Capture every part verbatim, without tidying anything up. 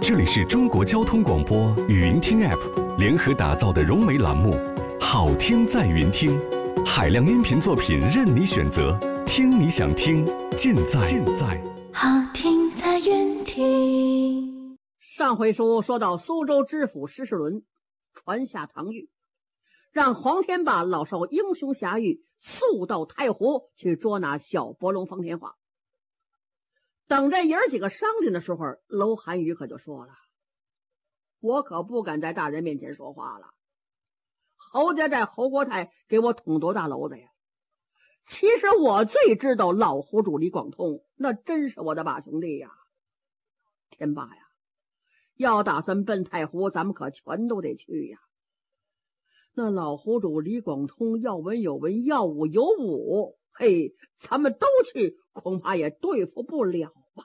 这里是中国交通广播语音听 App 联合打造的融媒栏目《好听在云听》，海量音频作品任你选择，听你想听，尽在尽在好听在云听。 上回书说到苏州知府施世伦传下唐谕，让黄天霸老少英雄侠义速到太湖去捉拿小伯龙方天画。等这爷儿几个商量的时候，楼寒雨可就说了：“我可不敢在大人面前说话了。侯家寨侯国泰给我捅多大篓子呀？其实我最知道老湖主李广通，那真是我的把兄弟呀。天霸呀，要打算奔太湖，咱们可全都得去呀。那老湖主李广通要文有文，要武有武，嘿，咱们都去，恐怕也对付不了吧。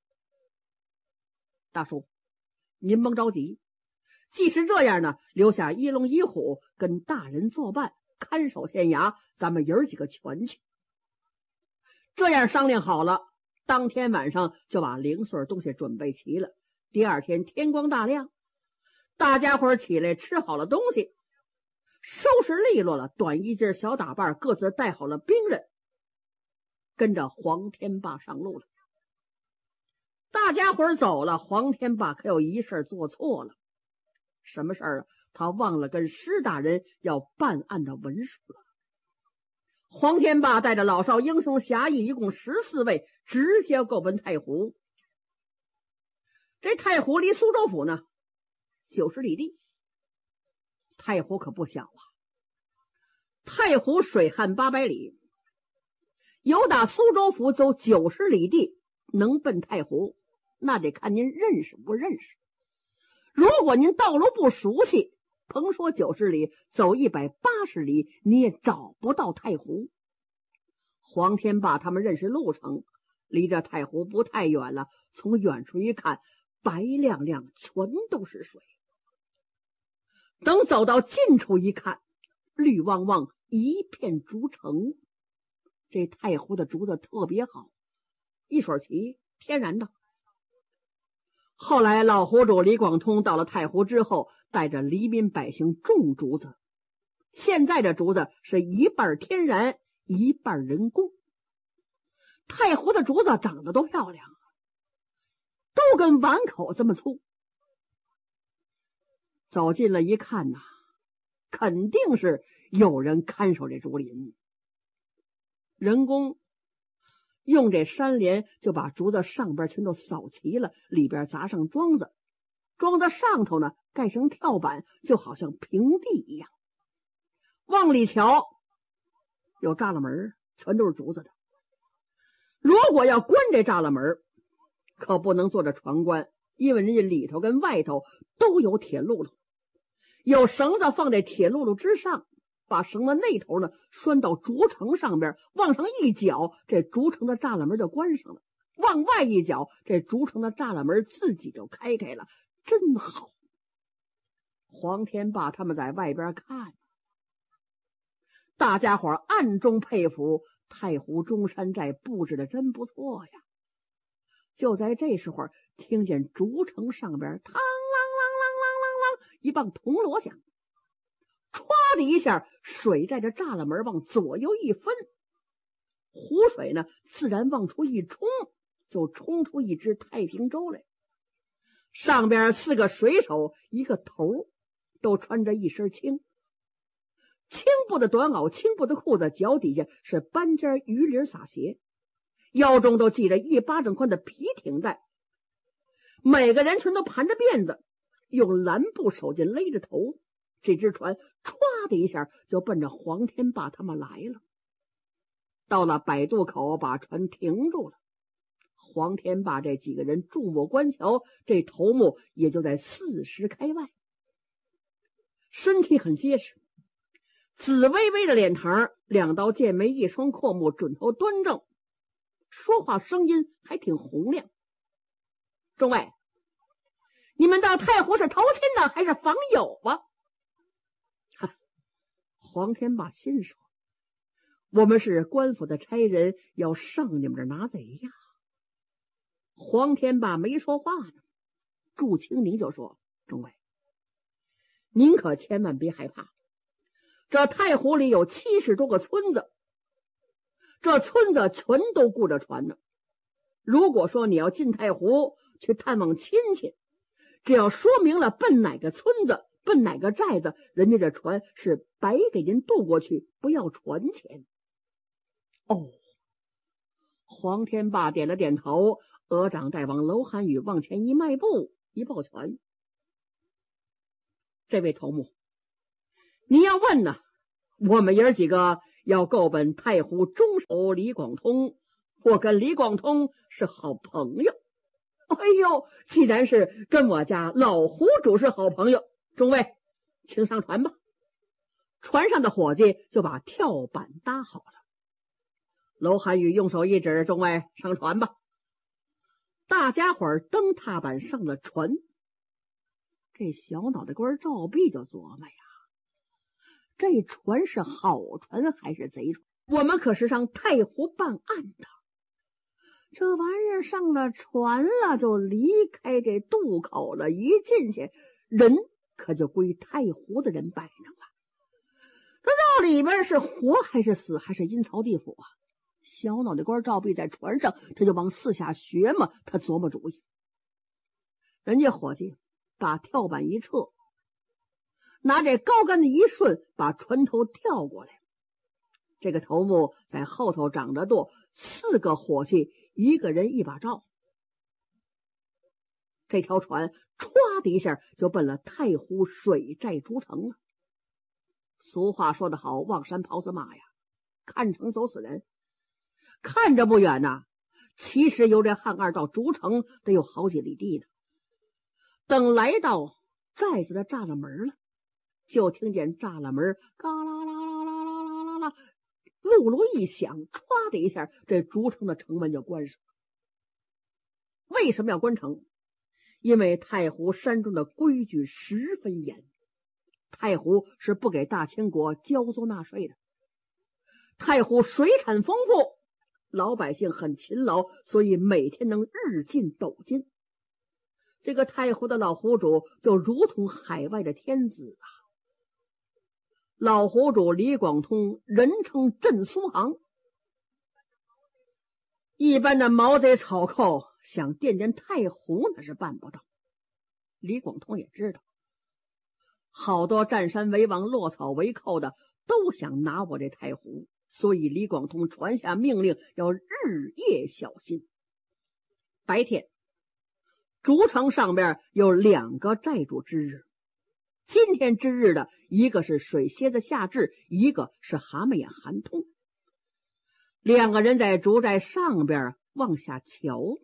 大叔，您甭着急，既是这样呢，留下一龙一虎跟大人作伴，看守县衙，咱们爷儿几个全去。这样商量好了，当天晚上就把零碎东西准备齐了。第二天天光大亮，大家伙起来吃好了东西，收拾利落了，短衣襟小打扮，各自带好了兵刃，跟着黄天霸上路了。大家伙走了，黄天霸可有一事做错了。什么事儿啊？他忘了跟施大人要办案的文书了。黄天霸带着老少英雄侠义一共十四位，直接够奔太湖。这太湖离苏州府呢九十里地，太湖可不小啊。太湖水旱八百里，有打苏州府走九十里地能奔太湖，那得看您认识不认识。如果您道路不熟悉，甭说九十里，走一百八十里你也找不到太湖。黄天霸他们认识路程，离着太湖不太远了，从远处一看，白亮亮，全都是水。等走到近处一看，绿汪汪一片竹城。这太湖的竹子特别好，一水齐，天然的。后来老湖主李广通到了太湖之后，带着黎民百姓种竹子。现在这竹子是一半天然，一半人工。太湖的竹子长得都漂亮，都跟碗口这么粗。走近了一看呐、啊，肯定是有人看守这竹林。人工用这山镰就把竹子上边全都扫齐了，里边砸上桩子，桩子上头呢盖成跳板，就好像平地一样。往里瞧，有栅栏门，全都是竹子的。如果要关这栅栏门，可不能坐着船关，因为人家里头跟外头都有铁辘轳，有绳子放在铁辘轳之上，把绳子那头呢拴到竹城上边，往上一绞，这竹城的栅栏门就关上了；往外一绞，这竹城的栅栏门自己就开开了，真好。黄天霸他们在外边看，大家伙暗中佩服太湖中山寨布置的真不错呀。就在这时候，听见竹城上边嘡啷啷啷啷啷啷一棒铜锣响，歘的一下，水寨的栅栏门往左右一分，湖水呢自然往出一冲，就冲出一只太平洲来。上边四个水手，一个头，都穿着一身青青布的短袄，青布的裤子，脚底下是斑尖鱼鳞撒鞋，腰中都系着一巴掌宽的皮挺带，每个人全都盘着辫子，用蓝布手巾勒着头。这只船歘的一下就奔着黄天霸他们来了。到了摆渡口，把船停住了。黄天霸这几个人注目观瞧，这头目也就在四十开外，身体很结实，紫微微的脸膛，两道剑眉，一双阔目，准头端正，说话声音还挺洪亮。众位，你们到太湖是投亲呢，还是访友啊？黄天霸心说，我们是官府的差人，要上你们这拿贼呀。黄天霸没说话呢， 祝清宁就说：“中尉，您可千万别害怕，这太湖里有七十多个村子，这村子全都雇着船呢。如果说你要进太湖去探望亲戚，只要说明了奔哪个村子，奔哪个寨子，人家这船是白给您渡过去，不要船钱。”哦，黄天霸点了点头，额长代王楼寒雨往前一迈步，一抱拳：“这位头目，你要问呢，我们爷儿几个要够奔太湖中守李广通，我跟李广通是好朋友。哎呦，既然是跟我家老湖主是好朋友，中尉，请上船吧。”船上的伙计就把跳板搭好了。楼寒雨用手一指：“中尉，上船吧。”大家伙儿登踏板上了船。这小脑袋瓜赵壁就琢磨呀，这船是好船还是贼船？我们可是上太湖办案的，这玩意儿上了船了，就离开这渡口了，一进去人可就归太湖的人摆弄了。这到里边是活还是死，还是阴曹地府啊？小脑袋瓜赵壁在船上，他就往四下学嘛，他琢磨主意。人家伙计把跳板一撤，拿这高杆子一顺，把船头跳过来。这个头目在后头掌着舵，四个伙计一个人一把照。这条船歘的一下就奔了太湖水寨诸城了。俗话说得好，望山跑死马呀，看城走死人。看着不远呐、啊，其实由这汉二到竹城得有好几里地呢。等来到寨子的栅栏门了，就听见栅栏门嘎啦啦啦啦啦啦啦啦，辘辘一响，歘的一下，这竹城的城门就关上了。为什么要关城？因为太湖山中的规矩十分严，太湖是不给大清国交租纳税的。太湖水产丰富，老百姓很勤劳，所以每天能日进斗金。这个太湖的老湖主就如同海外的天子啊。老湖主李广通人称镇苏杭，一般的毛贼草寇想垫垫太湖那是办不到。李广通也知道，好多占山为王、落草为寇的都想拿我这太湖，所以李广通传下命令，要日夜小心。白天，竹城上边有两个寨主之日，今天之日的一个是水蝎子夏至，一个是蛤蟆眼韩通。两个人在竹寨上边往下瞧。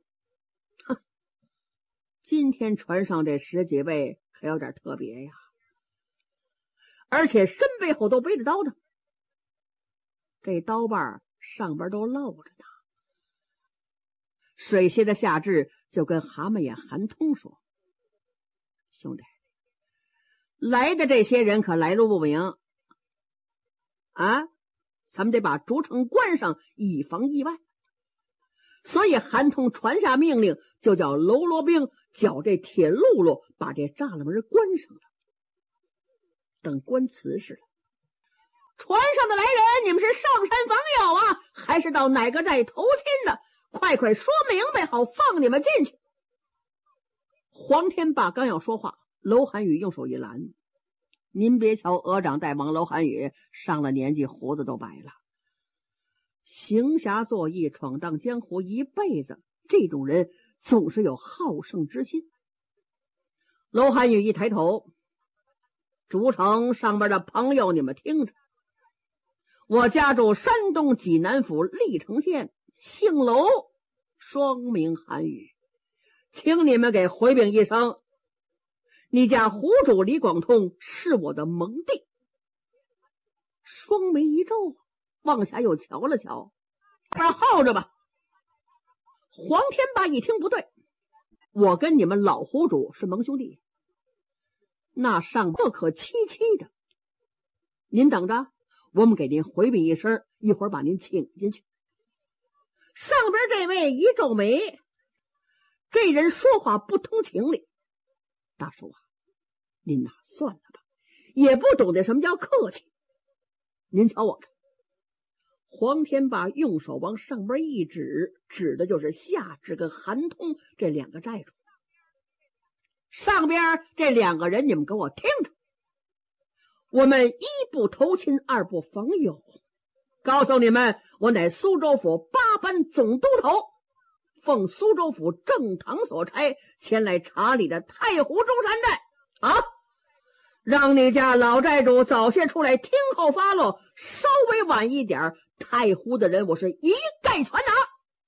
今天船上这十几位可有点特别呀，而且身背后都背着刀呢，这刀把上边都露着呢。水蝎的夏至就跟蛤蟆眼韩通说：“兄弟，来的这些人可来路不明啊，咱们得把竹城关上，以防意外。”所以韩通传下命令，就叫喽啰兵搅这铁辘轳，把这栅栏门关上了。等关瓷实了，船上的来人，你们是上山访友啊，还是到哪个寨投亲的？快快说明白，好放你们进去。黄天霸刚要说话，楼寒雨用手一拦：“您别瞧额长代王楼寒雨上了年纪，胡子都白了，行侠作义、闯荡江湖一辈子，这种人总是有好胜之心。”楼寒雨一抬头：“竹城上边的朋友，你们听着，我家住山东济南府历城县，姓楼，双名寒雨，请你们给回禀一声，你家湖主李广通是我的盟弟。”双眉一皱，往下又瞧了瞧：“那耗着吧。”黄天霸一听不对，我跟你们老湖主是盟兄弟，那上不可戚戚的。您等着，我们给您回禀一声，一会儿把您请进去。上边这位一皱眉，这人说话不通情理， 大叔啊，您呐、啊、算了吧，也不懂得什么叫客气。您瞧我这。黄天霸用手往上边一指，指的就是夏至跟韩通这两个寨主。上边这两个人，你们给我听着，我们一不投亲，二不访友。告诉你们，我乃苏州府八班总督头，奉苏州府正堂所差，前来查理的太湖中山寨啊！让你家老寨主早些出来听候发落，稍微晚一点，太湖的人我是一概全拿。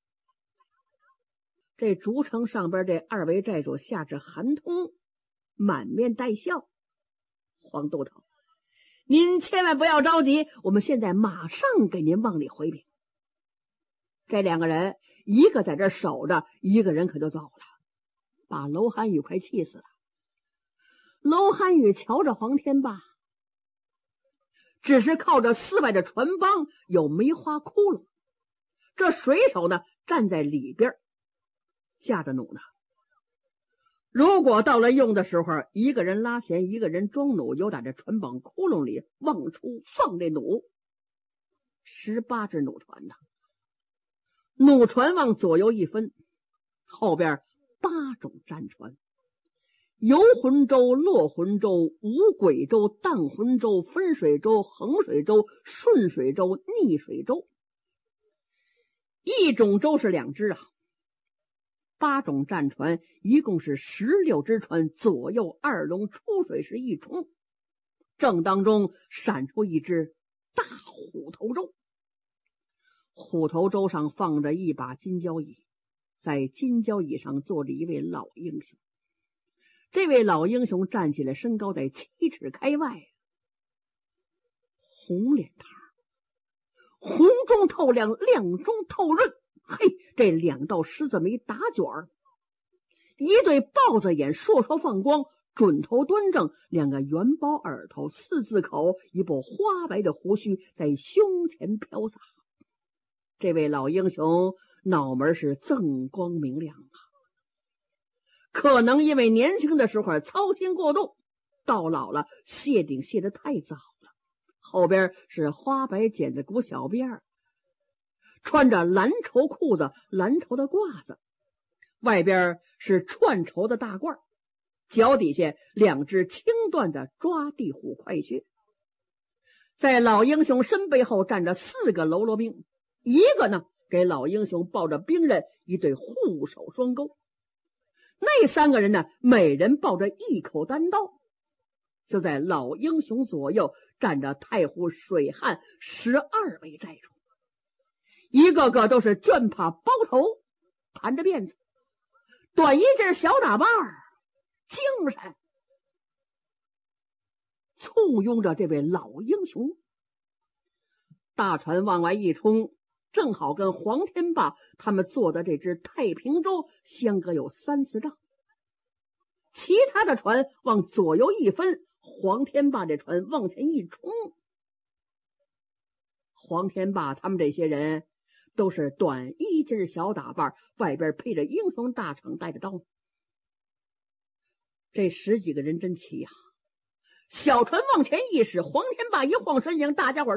这竹城上边这二位寨主夏至韩通满面带笑，黄都头，您千万不要着急，我们现在马上给您往里回禀。这两个人一个在这守着，一个人可就走了，把楼涵宇快气死了。楼涵宇瞧着黄天霸，只是靠着四外的船帮有梅花窟窿，这水手呢站在里边架着弩呢。如果到了用的时候，一个人拉弦，一个人装弩，由打这船帮窟窿里往出放这弩，十八只弩船呢。弩船往左右一分，后边八种战船：游魂舟、落魂舟、无轨舟、荡魂舟、分水舟、横水舟、顺水舟、逆水舟。一种舟是两只啊。八种战船一共是十六只船，左右二龙，出水时一冲，正当中闪出一只大虎头舟。虎头舟上放着一把金交椅，在金交椅上坐着一位老英雄。这位老英雄站起来，身高在七尺开外，红脸膛，红中透亮，亮中透润。嘿，这两道狮子眉打卷儿，一对豹子眼烁烁放光，准头端正，两个元宝耳朵，四字口，一拨花白的胡须在胸前飘洒。这位老英雄脑门是锃光明亮啊，可能因为年轻的时候操心过度，到老了卸顶卸得太早了，后边是花白剪子骨小辫儿，穿着蓝绸裤子，蓝绸的褂子，外边是串绸的大褂，脚底下两只青缎子抓地虎快靴。在老英雄身背后站着四个喽啰兵，一个呢给老英雄抱着兵刃，一对护手双钩。那三个人呢，每人抱着一口单刀。就在老英雄左右站着太湖水旱十二位寨主，一个个都是绢帕包头，盘着辫子，短衣襟小打扮儿，精神，簇拥着这位老英雄。大船往外一冲，正好跟黄天霸他们坐的这只太平舟相隔有三四丈。其他的船往左右一分，黄天霸这船往前一冲。黄天霸他们这些人都是短衣襟小打扮，外边配着英雄大氅，带着刀。这十几个人真齐呀！小船往前一驶，黄天霸一晃身形，大家伙